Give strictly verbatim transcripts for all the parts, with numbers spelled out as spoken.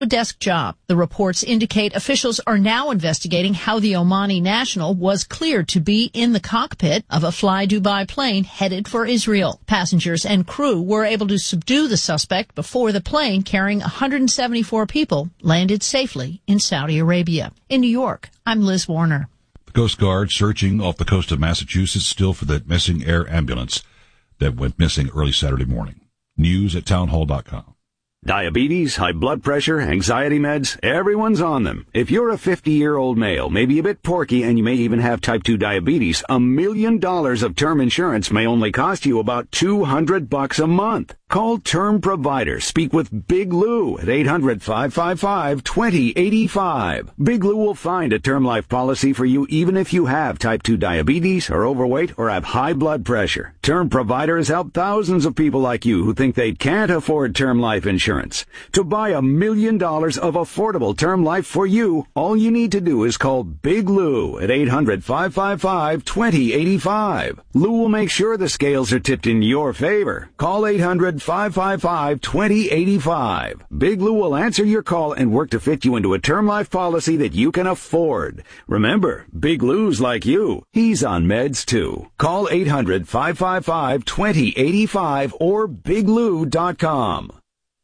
a desk job. The reports indicate officials are now investigating how the Omani national was cleared to be in the cockpit of a Fly Dubai plane headed for Israel. Passengers and crew were able to subdue the suspect before the plane carrying one hundred seventy-four people landed safely in Saudi Arabia. In New York, I'm Liz Warner. The Coast Guard searching off the coast of Massachusetts still for that missing air ambulance that went missing early Saturday morning. News at townhall dot com. Diabetes, high blood pressure, anxiety meds, everyone's on them. If you're a fifty-year-old male, maybe a bit porky, and you may even have type two diabetes, a million dollars of term insurance may only cost you about two hundred bucks a month. Call Term Provider. Speak with Big Lou at eight hundred, five five five, two zero eight five. Big Lou will find a term life policy for you even if you have type two diabetes, are overweight, or have high blood pressure. Term Provider has helped thousands of people like you who think they can't afford term life insurance. To buy a million dollars of affordable term life for you, all you need to do is call Big Lou at eight hundred, five five five, two zero eight five. Lou will make sure the scales are tipped in your favor. Call eight hundred, five five five, two zero eight five. Big Lou will answer your call and work to fit you into a term life policy that you can afford. Remember, Big Lou's like you. He's on meds too. Call eight hundred, five five five, two zero eight five or big lou dot com.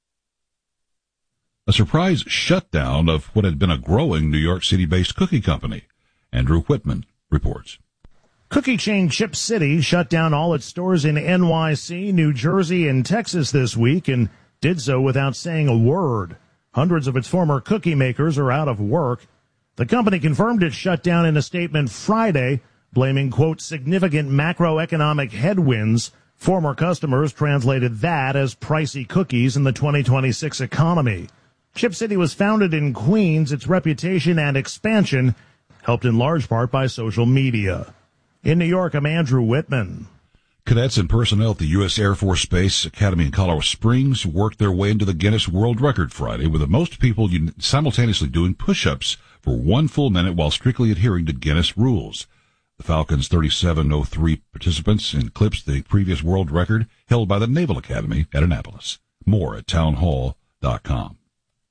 A surprise shutdown of what had been a growing New York City-based cookie company. Andrew Whitman reports. Cookie chain Chip City shut down all its stores in N Y C, New Jersey, and Texas this week and did so without saying a word. Hundreds of its former cookie makers are out of work. The company confirmed its shutdown in a statement Friday, blaming, quote, significant macroeconomic headwinds. Former customers translated that as pricey cookies in the twenty twenty-six economy. Chip City was founded in Queens. Its reputation and expansion helped in large part by social media. In New York, I'm Andrew Whitman. Cadets and personnel at the U S Air Force Space Academy in Colorado Springs worked their way into the Guinness World Record Friday, with the most people simultaneously doing push-ups for one full minute while strictly adhering to Guinness rules. The Falcons' thirty-seven oh three participants eclipsed the previous world record held by the Naval Academy at Annapolis. More at townhall dot com.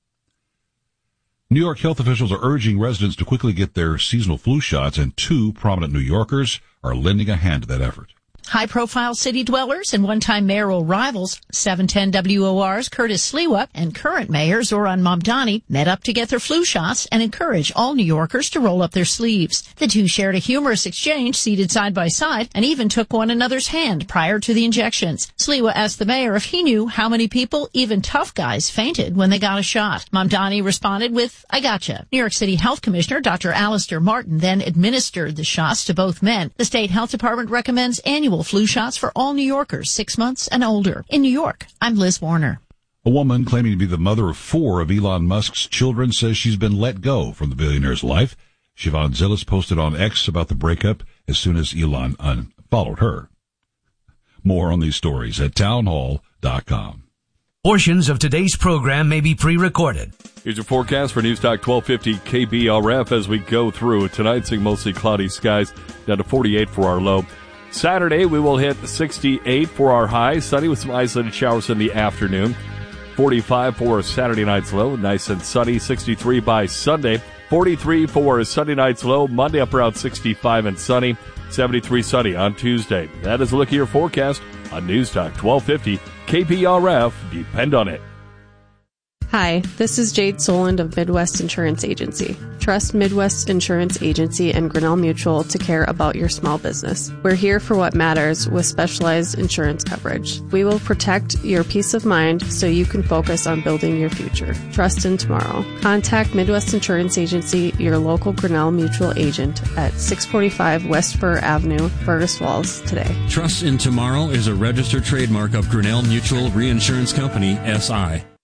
New York health officials are urging residents to quickly get their seasonal flu shots, and two prominent New Yorkers are lending a hand to that effort. High-profile city dwellers and one-time mayoral rivals, seven ten W O R's Curtis Sliwa and current mayor Zoran Mamdani met up to get their flu shots and encourage all New Yorkers to roll up their sleeves. The two shared a humorous exchange seated side by side and even took one another's hand prior to the injections. Sliwa asked the mayor if he knew how many people, even tough guys, fainted when they got a shot. Mamdani responded with, I gotcha. New York City Health Commissioner Doctor Alistair Martin then administered the shots to both men. The state health department recommends annual flu shots for all New Yorkers six months and older. In New York, I'm Liz Warner. A woman claiming to be the mother of four of Elon Musk's children says she's been let go from the billionaire's life. Siobhan Zillis posted on X about the breakup as soon as Elon unfollowed her. More on these stories at townhall dot com. Portions of today's program may be pre-recorded. Here's your forecast for Newstalk twelve fifty K B R F as we go through. Tonight, seeing mostly cloudy skies, down to forty-eight for our low. Saturday, we will hit sixty-eight for our high, sunny with some isolated showers in the afternoon. forty-five for Saturday night's low, nice and sunny. sixty-three by Sunday. forty-three for Sunday night's low, Monday up around sixty-five and sunny. seventy-three sunny on Tuesday. That is a look at your forecast on Newstalk twelve fifty K P R F. Depend on it. Hi, this is Jade Soland of Midwest Insurance Agency. Trust Midwest Insurance Agency and Grinnell Mutual to care about your small business. We're here for what matters with specialized insurance coverage. We will protect your peace of mind so you can focus on building your future. Trust in tomorrow. Contact Midwest Insurance Agency, your local Grinnell Mutual agent at six forty-five West Fur Avenue, Fergus Falls today. Trust in Tomorrow is a registered trademark of Grinnell Mutual Reinsurance Company, S I